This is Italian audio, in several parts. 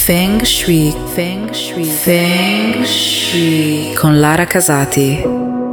Feng Shui, Feng Shui, Feng Shui con Lara Casati.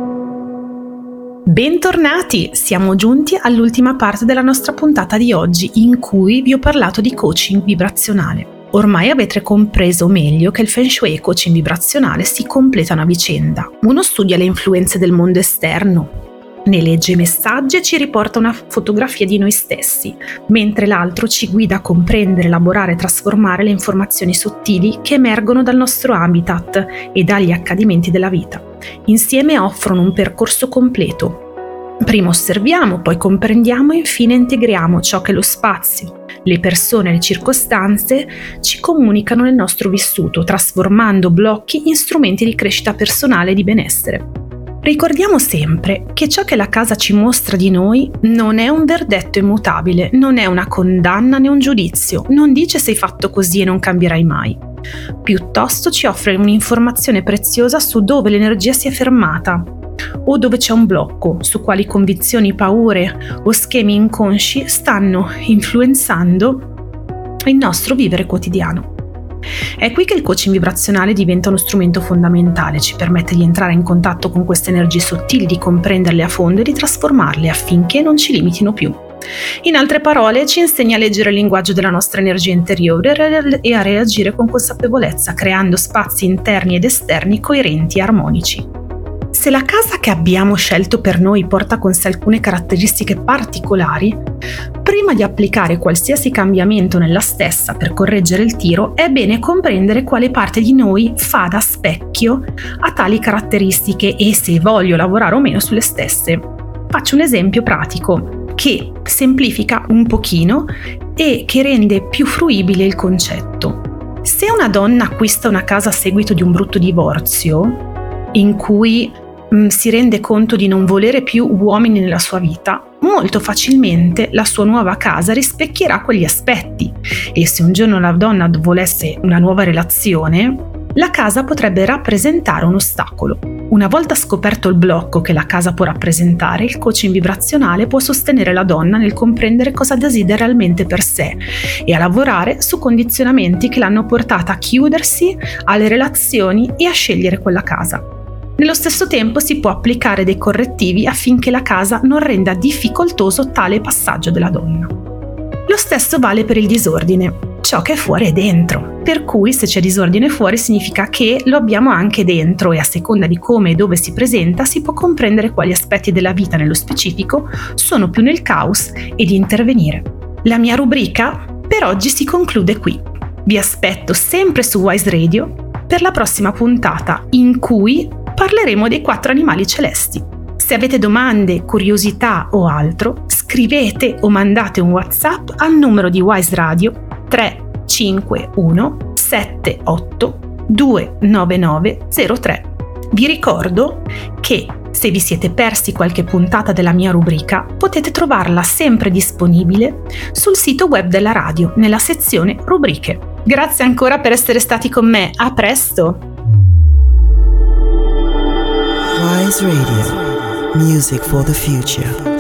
Bentornati! Siamo giunti all'ultima parte della nostra puntata di oggi, in cui vi ho parlato di coaching vibrazionale. Ormai avete compreso meglio che il Feng Shui e il coaching vibrazionale si completano a vicenda. Uno studia le influenze del mondo esterno, ne legge i messaggi e ci riporta una fotografia di noi stessi, mentre l'altro ci guida a comprendere, elaborare e trasformare le informazioni sottili che emergono dal nostro habitat e dagli accadimenti della vita. Insieme offrono un percorso completo. Prima osserviamo, poi comprendiamo e infine integriamo ciò che lo spazio, le persone e le circostanze ci comunicano nel nostro vissuto, trasformando blocchi in strumenti di crescita personale e di benessere. Ricordiamo sempre che ciò che la casa ci mostra di noi non è un verdetto immutabile, non è una condanna né un giudizio, non dice sei fatto così e non cambierai mai. Piuttosto ci offre un'informazione preziosa su dove l'energia si è fermata o dove c'è un blocco, su quali convinzioni, paure o schemi inconsci stanno influenzando il nostro vivere quotidiano. È qui che il coaching vibrazionale diventa uno strumento fondamentale, ci permette di entrare in contatto con queste energie sottili, di comprenderle a fondo e di trasformarle affinché non ci limitino più. In altre parole, ci insegna a leggere il linguaggio della nostra energia interiore e a reagire con consapevolezza, creando spazi interni ed esterni coerenti e armonici. Se la casa che abbiamo scelto per noi porta con sé alcune caratteristiche particolari, prima di applicare qualsiasi cambiamento nella stessa per correggere il tiro, è bene comprendere quale parte di noi fa da specchio a tali caratteristiche e se voglio lavorare o meno sulle stesse. Faccio un esempio pratico che semplifica un pochino e che rende più fruibile il concetto. Se una donna acquista una casa a seguito di un brutto divorzio, in cui si rende conto di non volere più uomini nella sua vita, molto facilmente la sua nuova casa rispecchierà quegli aspetti e se un giorno la donna volesse una nuova relazione, la casa potrebbe rappresentare un ostacolo. Una volta scoperto il blocco che la casa può rappresentare, il coaching vibrazionale può sostenere la donna nel comprendere cosa desidera realmente per sé e a lavorare su condizionamenti che l'hanno portata a chiudersi alle relazioni e a scegliere quella casa. Nello stesso tempo si può applicare dei correttivi affinché la casa non renda difficoltoso tale passaggio della donna. Lo stesso vale per il disordine. Ciò che è fuori è dentro, per cui se c'è disordine fuori significa che lo abbiamo anche dentro e a seconda di come e dove si presenta si può comprendere quali aspetti della vita nello specifico sono più nel caos e di intervenire. La mia rubrica per oggi si conclude qui. Vi aspetto sempre su Wise Radio per la prossima puntata in cui parleremo dei 4 animali celesti. Se avete domande, curiosità o altro, scrivete o mandate un WhatsApp al numero di Wise Radio 351 78 29903. Vi ricordo che se vi siete persi qualche puntata della mia rubrica, potete trovarla sempre disponibile sul sito web della radio, nella sezione rubriche. Grazie ancora per essere stati con me, a presto! Wise Radio, music for the future.